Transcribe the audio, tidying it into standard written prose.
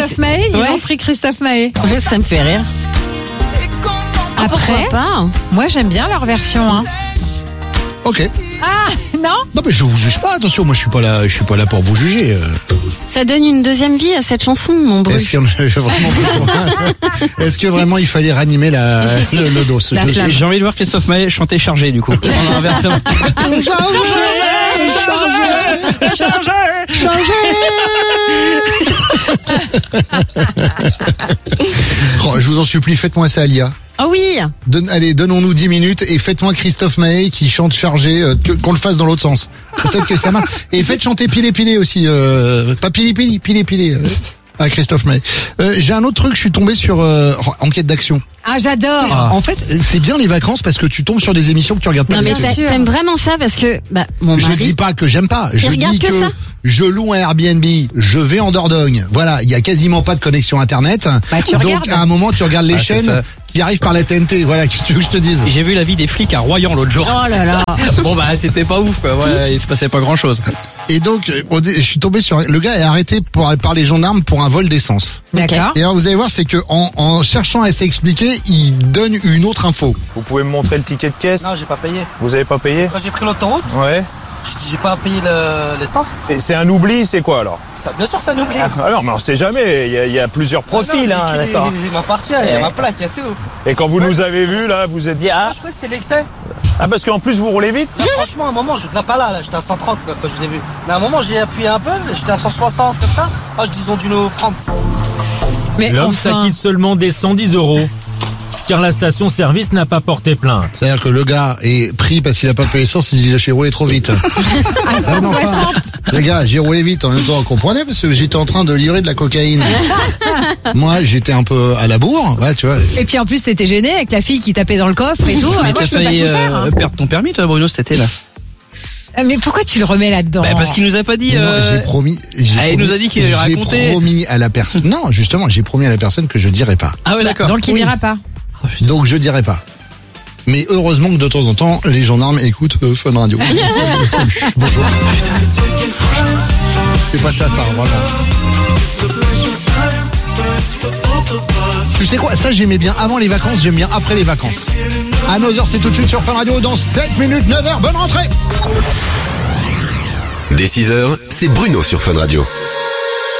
Christophe Maé. Ils ont pris Christophe Maé. Ça me fait rire. Après, moi j'aime bien leur version. Hein. Ok. Ah non. Non mais je vous juge pas. Attention, moi je suis pas là pour vous juger. Ça donne une deuxième vie à cette chanson, mon Bru. Est-ce qu'il y en avait vraiment besoin? Est-ce que vraiment il fallait ranimer le dos? J'ai envie de voir Christophe Maé chanter Chargé du coup. En inversement. Chargé. Oh, je vous en supplie, faites-moi ça, Alia. Oh oui. Allez, donnons-nous 10 minutes et faites-moi Christophe Maé qui chante Chargé, qu'on le fasse dans l'autre sens. Peut-être que ça marche. Et faites chanter Pilé aussi, pas Pilé, à Christophe Maé. J'ai un autre truc, je suis tombé sur Enquête d'action. Ah, j'adore. En fait, c'est bien les vacances parce que tu tombes sur des émissions que tu regardes pas. Non mais t'aimes vraiment ça parce que mon mari. Je dis pas que j'aime pas. Je dis que je loue un Airbnb, je vais en Dordogne. Voilà, il y a quasiment pas de connexion internet. Donc à un moment tu regardes les chaînes qui arrivent par la TNT. Voilà, qu'est-ce que tu veux que je te dise? J'ai vu la vie des flics à Royan l'autre jour. Oh là là. Bon c'était pas ouf quoi. Ouais, il se passait pas grand-chose. Et donc je suis tombé sur le gars est arrêté par les gendarmes pour un vol d'essence. D'accord. Et alors vous allez voir, c'est que en cherchant à s'expliquer, il donne une autre info. Vous pouvez me montrer le ticket de caisse? Non, j'ai pas payé. Vous avez pas payé? Quand j'ai pris l'autoroute, Ouais. j'ai pas payé l'essence. C'est un oubli, c'est quoi alors? Bien sûr, ça n'oublie. Alors, mais on sait jamais, il y a plusieurs profils, d'accord. Il m'appartient, il y a ma plaque, il y a tout. Et quand vous nous avez vus, là, vous êtes dit, Je crois que c'était l'excès. parce qu'en plus vous roulez vite? Non, franchement, à un moment, pas là, j'étais à 130 quand je vous ai vu. Mais à un moment, j'ai appuyé un peu, j'étais à 160 comme ça. Je dis, ils ont dû nous prendre. Mais l'homme s'acquitte seulement des 110 €. Car la station-service n'a pas porté plainte. C'est-à-dire que le gars est pris parce qu'il a pas payé l'essence, il a roulé trop vite. À 160. Les gars, j'ai roulé vite en même temps, comprenez, parce que j'étais en train de livrer de la cocaïne. Moi, j'étais un peu à la bourre, ouais, tu vois. Et puis en plus, t'étais gêné avec la fille qui tapait dans le coffre et tout. Mais Moi, t'as je peux pas failli tout faire. Hein. perdre ton permis toi Bruno cet été là. Mais pourquoi tu le remets là-dedans? Parce qu'il nous a pas dit. Non, j'ai promis. il nous a dit qu'il allait raconter. J'ai promis à la personne. Non, justement, j'ai promis à la personne que je dirais pas. Ah ouais, d'accord. Donc il dira pas. Donc je dirais pas. Mais heureusement que de temps en temps, les gendarmes écoutent Fun Radio. Salut. Bonjour. C'est pas ça, vraiment. Tu sais quoi, ça j'aimais bien avant les vacances, j'aime bien après les vacances. À 9h, c'est tout de suite sur Fun Radio. Dans 7 minutes, 9h, bonne rentrée. Dès 6h, c'est Bruno sur Fun Radio.